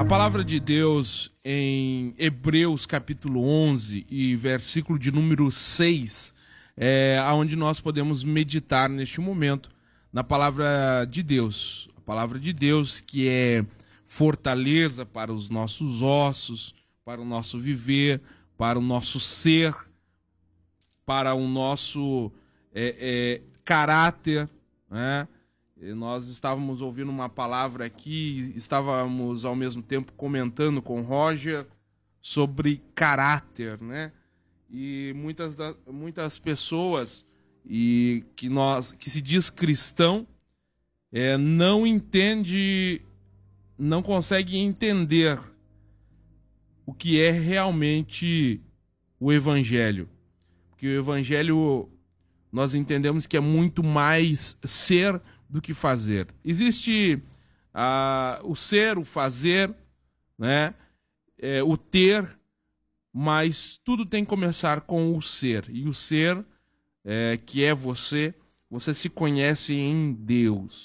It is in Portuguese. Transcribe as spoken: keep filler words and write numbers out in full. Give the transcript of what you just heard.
A palavra de Deus em Hebreus capítulo onze e versículo de número seis, é onde nós podemos meditar neste momento na palavra de Deus. A palavra de Deus que é fortaleza para os nossos ossos, para o nosso viver, para o nosso ser, para o nosso é, é, caráter, né? E nós estávamos ouvindo uma palavra aqui, estávamos ao mesmo tempo comentando com o Roger sobre caráter, né? E muitas, da, muitas pessoas e que, nós, que se diz cristão é, não entende, não consegue entender o que é realmente o Evangelho. Porque o Evangelho nós entendemos que é muito mais ser do que fazer. Existe ah, o ser, o fazer, né? É, o ter, mas tudo tem que começar com o ser. E o ser, é, que é você, você se conhece em Deus.